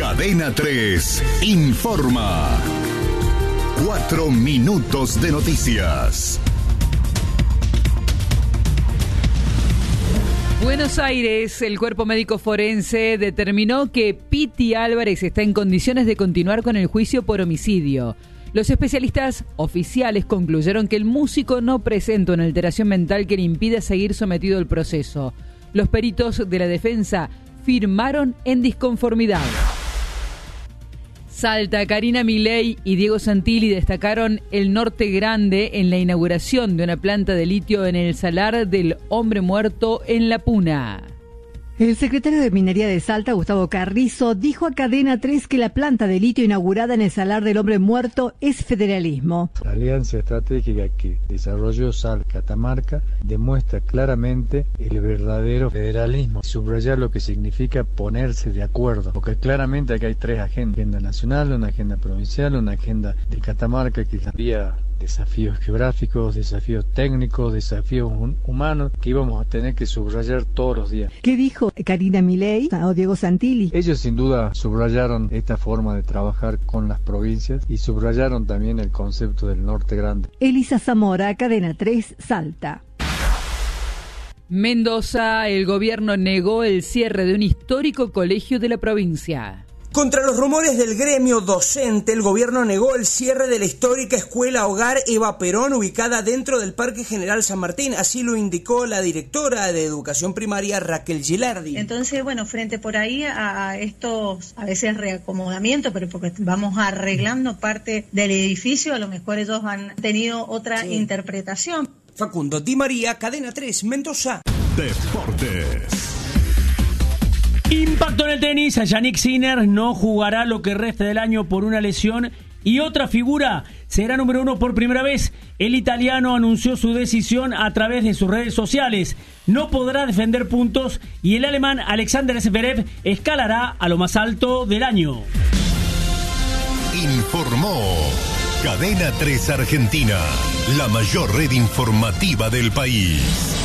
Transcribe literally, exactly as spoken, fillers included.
Cadena tres informa. Cuatro minutos de noticias. Buenos Aires, el cuerpo médico forense determinó que Piti Álvarez está en condiciones de continuar con el juicio por homicidio. Los especialistas oficiales concluyeron que el músico no presenta una alteración mental que le impida seguir sometido al proceso. Los peritos de la defensa firmaron en disconformidad. Salta, Karina Milei y Diego Santilli destacaron el Norte Grande en la inauguración de una planta de litio en el Salar del Hombre Muerto en La Puna. El secretario de Minería de Salta, Gustavo Carrizo, dijo a Cadena tres que la planta de litio inaugurada en el Salar del Hombre Muerto es federalismo. La alianza estratégica que desarrolló Salta Catamarca demuestra claramente el verdadero federalismo. Subrayar lo que significa ponerse de acuerdo, porque claramente aquí hay tres agendas: agenda nacional, una agenda provincial, una agenda de Catamarca, que había desafíos geográficos, desafíos técnicos, desafíos humanos que íbamos a tener que subrayar todos los días. ¿Qué dijo Karina Milei o Diego Santilli? Ellos sin duda subrayaron esta forma de trabajar con las provincias y subrayaron también el concepto del Norte Grande. Elisa Zamora, Cadena tres, Salta. Mendoza, el gobierno negó el cierre de un histórico colegio de la provincia. Contra los rumores del gremio docente, el gobierno negó el cierre de la histórica escuela hogar Eva Perón, ubicada dentro del Parque General San Martín. Así lo indicó la directora de Educación Primaria, Raquel Gilardi. Entonces, bueno, frente por ahí a, a estos, a veces reacomodamientos, pero porque vamos arreglando parte del edificio, a lo mejor ellos han tenido otra sí. interpretación. Facundo Di María, Cadena tres, Mendoza. Deportes. Impacto en el tenis, Yannick Sinner no jugará lo que resta del año por una lesión y otra figura será número uno por primera vez. El italiano anunció su decisión a través de sus redes sociales. No podrá defender puntos y el alemán Alexander Zverev escalará a lo más alto del año. Informó Cadena tres Argentina, la mayor red informativa del país.